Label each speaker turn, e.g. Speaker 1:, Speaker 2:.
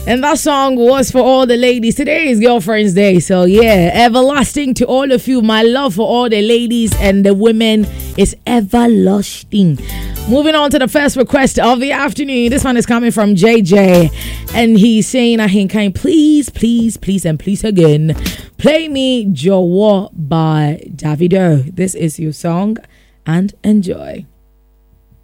Speaker 1: And that song was for all the ladies. Today is Girlfriend's Day. So yeah, everlasting to all of you. My love for all the ladies and the women is everlasting. Moving on to the first request of the afternoon. This one is coming from JJ. And he's saying, Ahinkai, please, please, please, and please again, play me Jowo by Davido. This is your song and enjoy.